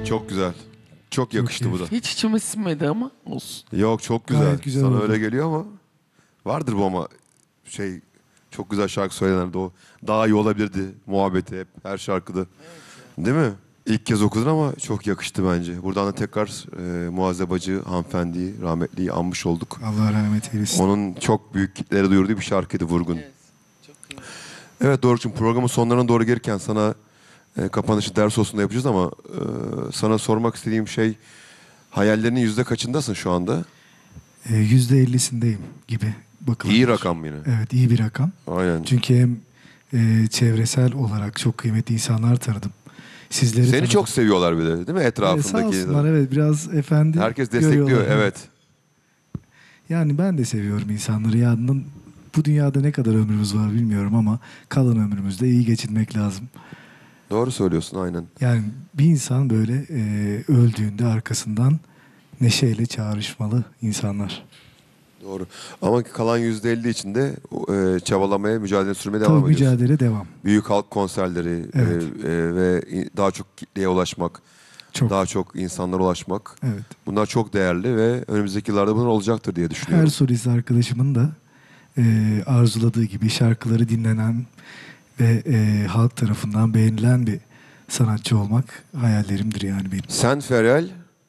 Çok güzel. Çok yakıştı bu da. Hiç içime sinmedi ama olsun. Yok çok güzel. Gayet güzel Sana oldu. öyle geliyor ama vardır bu ama çok güzel şarkı söylenirdi o. Daha iyi olabilirdi muhabbeti hep her şarkıda. Değil mi? İlk kez okudun ama çok yakıştı bence. Buradan da tekrar muhasebacı hanımefendiyi, rahmetliyi anmış olduk. Allah rahmet eylesin. Onun çok büyük kitlere duyurduğu bir şarkıydı Vurgun. Evet. Çok kıymetli. Evet Doruk'cum, programın sonlarına doğru gelirken sana kapanışı ders olsun da yapacağız ama sana sormak istediğim şey, hayallerinin yüzde kaçındasın şu anda? %50'sindeyim gibi bakılabilir. İyi rakam yine. Evet, iyi bir rakam. Aynen. Çünkü hem çevresel olarak çok kıymetli insanlar tanıdım. Sizleri Seni tanıdım. çok seviyorlar bir de değil mi Sağ etrafındaki? olsunlar, evet, biraz efendi Herkes destekliyor, görüyorlar. evet. Yani ben de seviyorum insanları. Yani bu dünyada ne kadar ömrümüz var bilmiyorum ama kalan ömrümüzde iyi geçirmek lazım. Doğru söylüyorsun aynen. Yani bir insan böyle öldüğünde arkasından neşeyle çağrışmalı insanlar. Doğru. Ama kalan %50 içinde çabalamaya, mücadele sürmeye Tabii devam ediyorsun. mücadele devam. Büyük halk konserleri Evet. Ve daha çok kitleye ulaşmak, Çok. daha çok insanlara ulaşmak. Evet. Bunlar çok değerli ve önümüzdeki yıllarda bunlar olacaktır diye Her düşünüyorum. solist arkadaşımın da arzuladığı gibi şarkıları dinlenen ve halk tarafından beğenilen bir sanatçı olmak hayallerimdir yani benim. Sen Feryal,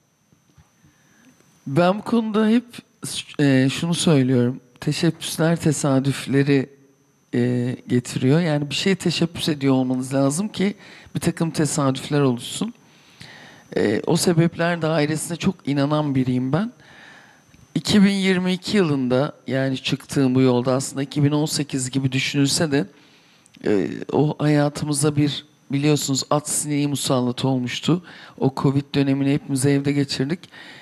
Ben bu konuda hep şunu söylüyorum. Teşebbüsler tesadüfleri getiriyor. Yani bir şey teşebbüs ediyor olmanız lazım ki bir takım tesadüfler oluşsun. O sebepler dairesine çok inanan biriyim ben. 2022 yılında, yani çıktığım bu yolda, aslında 2018 gibi düşünülse de o hayatımıza bir, biliyorsunuz, at sineği musallat olmuştu. O Covid dönemini hepimiz evde geçirdik.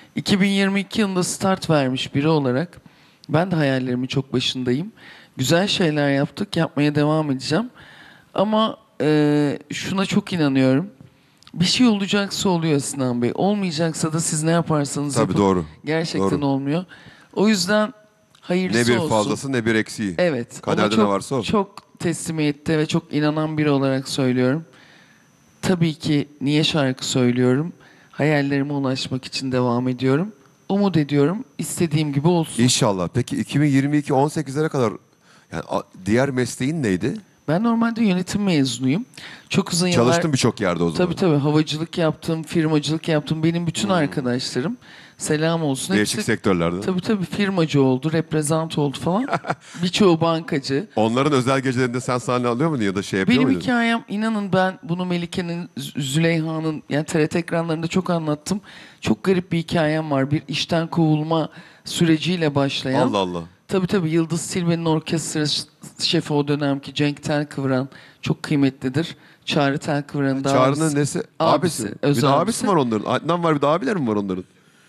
2022 yılında start vermiş biri olarak ben de hayallerimin çok başındayım. Güzel şeyler yaptık, yapmaya devam edeceğim. Ama şuna çok inanıyorum. Bir şey olacaksa oluyor Sinan Bey. Olmayacaksa da siz ne yaparsanız tabii yapın. doğru. Gerçekten Doğru. olmuyor. O yüzden hayırlısı Ne bir olsun. fazlası ne bir eksiği. Evet. Kaderde Ona ne çok, varsa o. çok teslimiyette ve çok inanan biri olarak söylüyorum. Tabii ki niye şarkı söylüyorum? Hayallerime ulaşmak için devam ediyorum. Umut ediyorum. İstediğim gibi olsun. İnşallah. Peki 2022 18'lere kadar yani diğer mesleğin neydi? Ben normalde yönetim mezunuyum. Çok uzun yıllar... Çalıştın birçok yerde o zaman. Tabii tabii. Havacılık yaptım, firmacılık yaptım. Benim bütün arkadaşlarım, selam olsun. Değişik hepsi, sektörlerde. tabii tabii, firmacı oldu, reprezent oldu falan. Birçoğu bankacı. Onların özel gecelerinde sen sahne alıyor muydun ya da şey yapıyor Benim muydun? hikayem, inanın, ben bunu Melike'nin, Züleyha'nın, yani TRT ekranlarında çok anlattım. Çok garip bir hikayem var. Bir işten kovulma süreciyle başlayan. Allah Allah. Tabii tabii, Yıldız Tilbe'nin orkestra şefi o dönemki Cenk Telkıvran çok kıymetlidir. Çağrı Telkıvran'ın da Çağrı'nın nesi? Abisi. Bir öz de abisi abisi. var onların. Adnan var, bir de abiler mi var onların?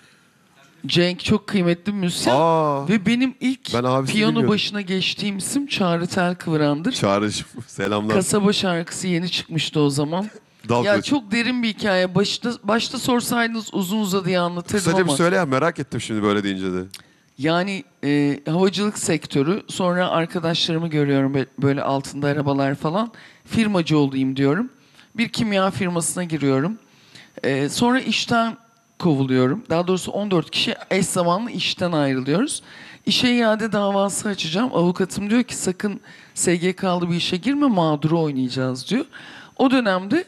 Cenk çok kıymetli bir müzisyen. Aa. Ve benim ilk Ben abisini piyano bilmiyordum. başına geçtiğim isim Çağrı Telkıvran'dır. Çağrı'cığım selamlar. Kasaba şarkısı yeni çıkmıştı o zaman. Dal Ya kılıç. çok derin bir hikaye. Başta sorsaydınız uzun uzadıya anlatırdım Kısaca bir ama. söyle ya, merak ettim şimdi böyle deyince de. Yani havacılık sektörü, sonra arkadaşlarımı görüyorum böyle altında arabalar falan. Firmacı olayım diyorum. Bir kimya firmasına giriyorum. Sonra işten kovuluyorum. Daha doğrusu 14 kişi eş zamanlı işten ayrılıyoruz. İşe iade davası açacağım. Avukatım diyor ki sakın SGK'lı bir işe girme, mağduru oynayacağız diyor. O dönemde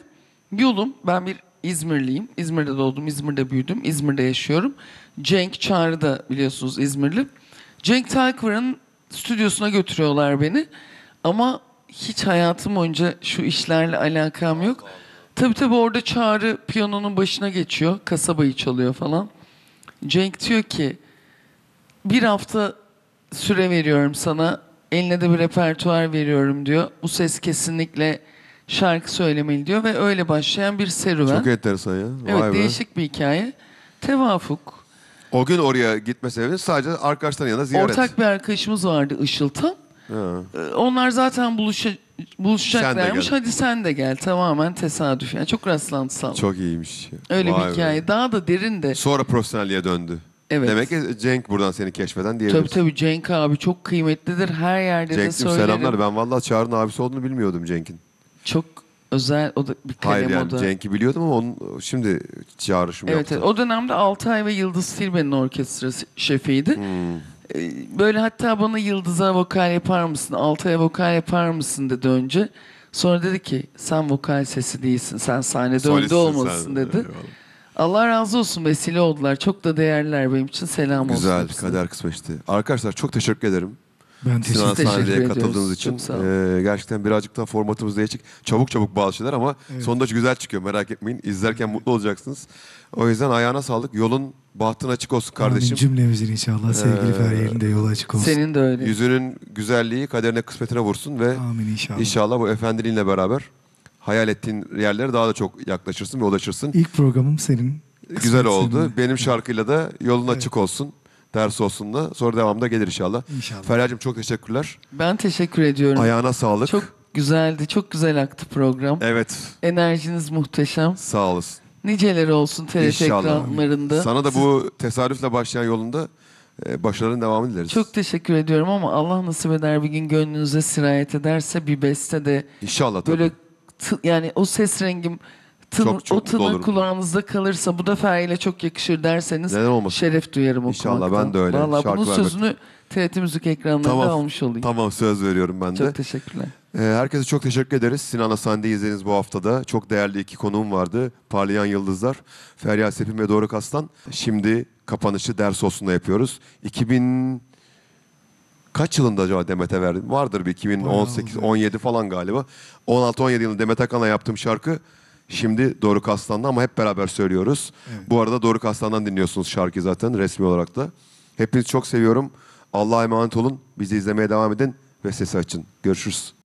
ben bir İzmirliyim. İzmir'de doğdum, İzmir'de büyüdüm, İzmir'de yaşıyorum. Cenk Çağrı da biliyorsunuz İzmirli. Cenk Telkıvran'ın stüdyosuna götürüyorlar beni. Ama hiç hayatım boyunca şu işlerle alakam yok. Tabii tabii, orada Çağrı piyanonun başına geçiyor. Kasabayı çalıyor falan. Cenk diyor ki bir hafta süre veriyorum sana. Eline de bir repertuar veriyorum diyor. Bu ses kesinlikle şarkı söylemeli diyor ve öyle başlayan bir serüven. Çok enteresan ya. Evet, Vay be. değişik bir hikaye. Tevafuk. O gün oraya gitme sebebin sadece arkadaşların yanında ziyaret. Ortak bir arkadaşımız vardı, Işıltan. Ha. Onlar zaten buluşacaklarmış. Sen de gel. Hadi sen de gel. Tamamen tesadüf. Yani çok rastlantısal. Çok iyiymiş. Öyle Vay bir be. hikaye. Daha da derin de. Sonra profesyonelliğe döndü. Evet. Demek ki Cenk buradan seni keşfeden diyebiliriz. Tabii tabii, Cenk abi çok kıymetlidir. Her yerde de Cenk'cim söylerim. selamlar. Ben vallahi Çağrı'nın abisi olduğunu bilmiyordum Cenk'in. Çok özel, o da bir kalem Hayır yani o da. Cenk'i biliyordum ama onun şimdi çağrışım Evet, yaptı. evet. O dönemde Altay ve Yıldız Tilbe'nin orkestra şefiydi. Böyle hatta bana Yıldız'a vokal yapar mısın, Altay'a vokal yapar mısın dedi önce. Sonra dedi ki sen vokal sesi değilsin, sen sahnede önde Solistsin olmalısın sen. dedi. Eyvallah. Allah razı olsun, vesile oldular. Çok da değerler benim için. Selam olsun Güzel, hepsine. kader kısmeti. Arkadaşlar çok teşekkür ederim. Ben Sinan teşekkür sahneye ediyoruz. katıldığınız için. Çok sağ olun. Gerçekten birazcık daha formatımız değişik. Çabuk bazı şeyler ama Evet. sonunda güzel çıkıyor, merak etmeyin. İzlerken mutlu olacaksınız. O yüzden ayağına sağlık. Yolun bahtın açık olsun kardeşim. Amin cümlemizin inşallah. Sevgili Feryal'in de yolu açık olsun. Senin de öyle. Yüzünün güzelliği kaderine kısmetine vursun ve Amin inşallah. inşallah bu efendiliğinle beraber hayal ettiğin yerlere daha da çok yaklaşırsın ve ulaşırsın. İlk programım senin. Güzel Kısmet oldu. seninle. Benim şarkıyla da yolun Evet. açık olsun. Ders olsun da. Sonra devamında gelir inşallah. İnşallah. Feryal'cığım çok teşekkürler. Ben teşekkür ediyorum. Ayağına sağlık. Çok güzeldi. Çok güzel aktı program. Evet. Enerjiniz muhteşem. Sağ olasın. Niceleri olsun TRT İnşallah. ekranlarında. Sana da bu tesadüfle başlayan yolunda başarının devamını dileriz. Çok teşekkür ediyorum ama Allah nasip eder bir gün gönlünüze sirayet ederse bir beste de İnşallah tabii. böyle yani o ses rengim Çok o mutlu tını olurum. kulağınızda kalırsa bu da Feryal'e çok yakışır derseniz Neden olmasın? şeref duyarım İnşallah, okumaktan. ben de öyle. Vallahi Şarkı bunun vermek. sözünü TRT Müzik ekranlarında almış olayım. Tamam, söz veriyorum ben de. Çok teşekkürler. Herkese çok teşekkür ederiz. Sinan Hasan'da izlediğiniz bu haftada çok değerli iki konuğum vardı. Parlayan Yıldızlar, Feryal Sepin ve Doruk Aslan. Şimdi kapanışı ders olsunla yapıyoruz. 2000 kaç yılında acaba Demet'e verdim? Vardır bir 2018, Bayağı 17 falan galiba. 16-17 yılında Demet Akalın'a yaptığım şarkı şimdi Doruk Aslan'da ama hep beraber söylüyoruz. Evet. Bu arada Doruk Aslan'dan dinliyorsunuz şarkıyı zaten resmi olarak da. Hepinizi çok seviyorum. Allah'a emanet olun. Bizi izlemeye devam edin ve sesi açın. Görüşürüz.